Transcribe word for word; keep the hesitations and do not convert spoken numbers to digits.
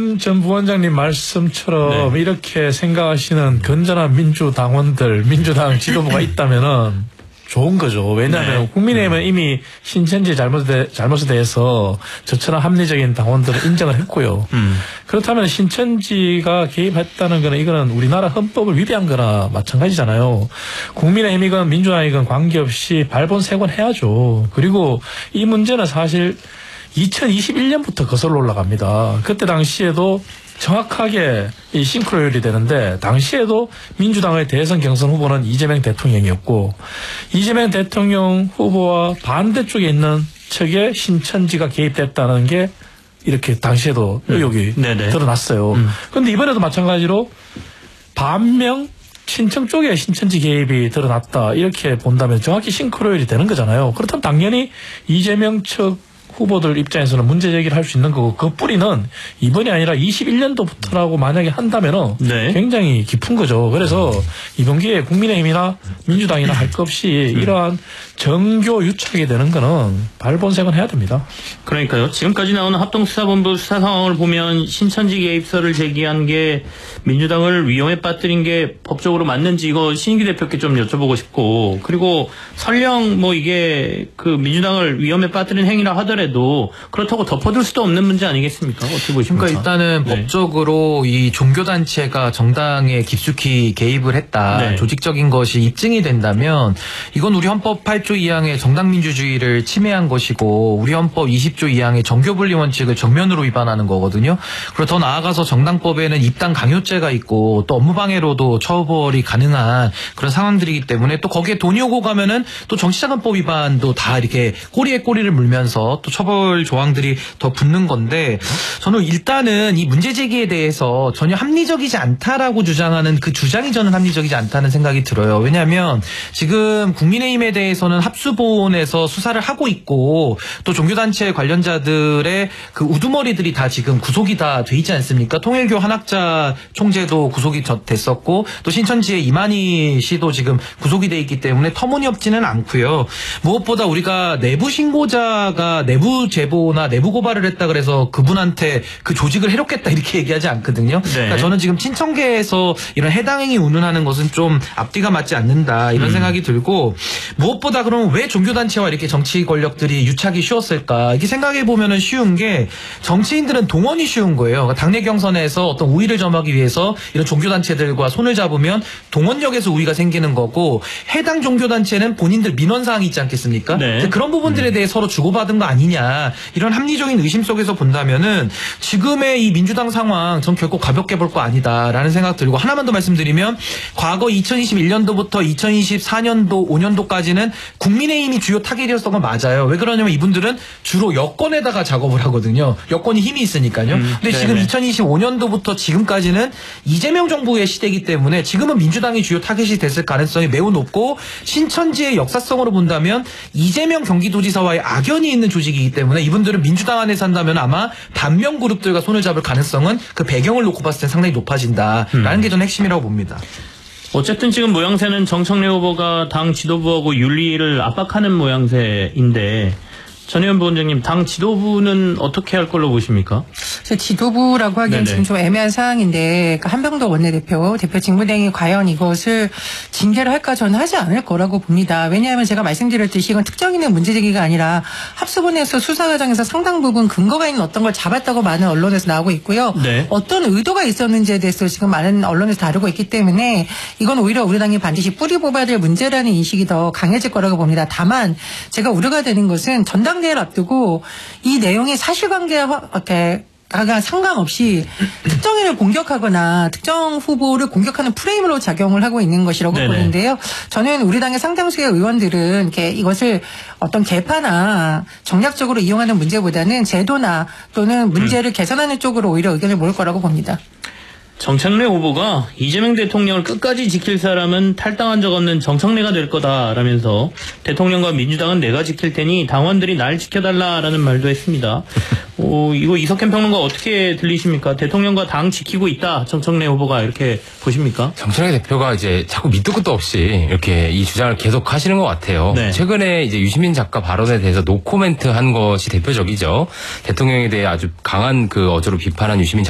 이재명 전 부원장님 말씀처럼 네. 이렇게 생각하시는 건전한 민주당원들, 민주당 지도부가 있다면은 좋은 거죠. 왜냐하면 네. 국민의힘은 네. 이미 신천지 잘못에, 잘못에 대해서 저처럼 합리적인 당원들은 인정을 했고요. 음. 그렇다면 신천지가 개입했다는 거는 이거는 우리나라 헌법을 위배한 거나 마찬가지잖아요. 국민의힘이건 민주당이건 관계없이 발본색원 해야죠. 그리고 이 문제는 사실 이천이십일 년부터 거슬러 올라갑니다. 그때 당시에도 정확하게 이 싱크로율이 되는데 당시에도 민주당의 대선 경선 후보는 이재명 대통령이었고 이재명 대통령 후보와 반대쪽에 있는 측에 신천지가 개입됐다는 게 이렇게 당시에도 의혹이 네. 드러났어요. 그런데 음. 이번에도 마찬가지로 반명 신청 쪽에 신천지 개입이 드러났다 이렇게 본다면 정확히 싱크로율이 되는 거잖아요. 그렇다면 당연히 이재명 측 후보들 입장에서는 문제 제기를 할 수 있는 거고 그 뿌리는 이번이 아니라 이십일 년도부터라고 만약에 한다면은 네. 굉장히 깊은 거죠. 그래서 이번 기회에 국민의힘이나 민주당이나 할 것 없이 이러한 정교 유착이 되는 거는 발본색은 해야 됩니다. 그러니까요. 지금까지 나오는 합동수사본부 수사 상황을 보면 신천지 개입설을 제기한 게 민주당을 위험에 빠뜨린 게 법적으로 맞는지 이거 신인기 대표께 좀 여쭤보고 싶고 그리고 설령 뭐 이게 그 민주당을 위험에 빠뜨린 행위라 하더라도 그렇다고 덮어둘 수도 없는 문제 아니겠습니까? 어떻게 보십니까? 그러니까 일단은 네. 법적으로 이 종교단체가 정당에 깊숙이 개입을 했다. 네. 조직적인 것이 입증이 된다면 이건 우리 헌법 팔 조 이 항의 정당민주주의를 침해한 것이고 우리 헌법 이십 조 이 항의 정교분리 원칙을 정면으로 위반하는 거거든요. 그리고 더 나아가서 정당법에는 입당 강요죄가 있고 또 업무방해로도 처벌이 가능한 그런 상황들이기 때문에 또 거기에 돈이 오고 가면은 또 정치자금법 위반도 다 이렇게 꼬리에 꼬리를 물면서 또 처벌 조항들이 더 붙는 건데 저는 일단은 이 문제 제기에 대해서 전혀 합리적이지 않다라고 주장하는 그 주장이 저는 합리적이지 않다는 생각이 들어요. 왜냐하면 지금 국민의힘에 대해서는 합수본에서 수사를 하고 있고 또 종교단체 관련자들의 그 우두머리들이 다 지금 구속이 다 돼 있지 않습니까? 통일교 한학자 총재도 구속이 됐었고 또 신천지의 이만희 씨도 지금 구속이 돼 있기 때문에 터무니없지는 않고요. 무엇보다 우리가 내부 신고자가 내부 제보나 내부 고발을 했다 그래서 그분한테 그 조직을 해롭겠다 이렇게 얘기하지 않거든요. 네. 그러니까 저는 지금 친청계에서 이런 해당 행위 운운하는 것은 좀 앞뒤가 맞지 않는다 이런 음. 생각이 들고 무엇보다 그러면 왜 종교단체와 이렇게 정치 권력들이 유착이 쉬웠을까 이렇게 생각해 보면은 쉬운 게 정치인들은 동원이 쉬운 거예요. 그러니까 당내 경선에서 어떤 우위를 점하기 위해서 이런 종교단체들과 손을 잡으면 동원력에서 우위가 생기는 거고 해당 종교단체는 본인들 민원사항이 있지 않겠습니까? 네. 그런 부분들에 음. 대해 서로 주고받은 거 아니냐 이런 합리적인 의심 속에서 본다면은 지금의 이 민주당 상황 전 결코 가볍게 볼 거 아니다라는 생각 들고 하나만 더 말씀드리면 과거 이천이십일 년도부터 이천이십사 년도 오 년도까지는 국민의힘이 주요 타겟이었던 건 맞아요. 왜 그러냐면 이분들은 주로 여권에다가 작업을 하거든요. 여권이 힘이 있으니까요. 음, 근데 네네. 지금 이천이십오 년도부터 지금까지는 이재명 정부의 시대이기 때문에 지금은 민주당이 주요 타겟이 됐을 가능성이 매우 높고 신천지의 역사성으로 본다면 이재명 경기도지사와의 악연이 있는 조직이기 때문에 이분들은 민주당 안에 산다면 아마 반명 그룹들과 손을 잡을 가능성은 그 배경을 놓고 봤을 때 상당히 높아진다라는 음. 게 저는 핵심이라고 봅니다. 어쨌든 지금 모양새는 정청래 후보가 당 지도부하고 윤리를 압박하는 모양새인데 전 의원 부원장님, 당 지도부는 어떻게 할 걸로 보십니까? 지도부라고 하기엔 네네. 지금 좀 애매한 상황인데 한병도 원내대표, 대표 직무대행이 과연 이것을 징계를 할까 저는 하지 않을 거라고 봅니다. 왜냐하면 제가 말씀드렸듯이 이건 특정인의 문제제기가 아니라 합수본에서 수사 과정에서 상당 부분 근거가 있는 어떤 걸 잡았다고 많은 언론에서 나오고 있고요. 네. 어떤 의도가 있었는지에 대해서 지금 많은 언론에서 다루고 있기 때문에 이건 오히려 우리 당이 반드시 뿌리 뽑아야 될 문제라는 인식이 더 강해질 거라고 봅니다. 다만 제가 우려가 되는 것은 전당 대회를 앞두고 이 내용이 사실관계와 이렇게 상관없이 특정인을 공격하거나 특정 후보를 공격하는 프레임으로 작용을 하고 있는 것이라고 네네. 보는데요. 저는 우리 당의 상당수의 의원들은 이렇게 이것을 어떤 개파나 정략적으로 이용하는 문제보다는 제도나 또는 문제를 음. 개선하는 쪽으로 오히려 의견을 모을 거라고 봅니다. 정청래 후보가 이재명 대통령을 끝까지 지킬 사람은 탈당한 적 없는 정청래가 될 거다라면서 대통령과 민주당은 내가 지킬 테니 당원들이 날 지켜달라라는 말도 했습니다. 오, 이거 이석현 평론가 어떻게 들리십니까? 대통령과 당 지키고 있다 정청래 후보가 이렇게 보십니까? 정청래 대표가 이제 자꾸 밑도 끝도 없이 이렇게 이 주장을 계속 하시는 것 같아요. 네. 최근에 이제 유시민 작가 발언에 대해서 노코멘트 한 것이 대표적이죠. 대통령에 대해 아주 강한 그 어조로 비판한 유시민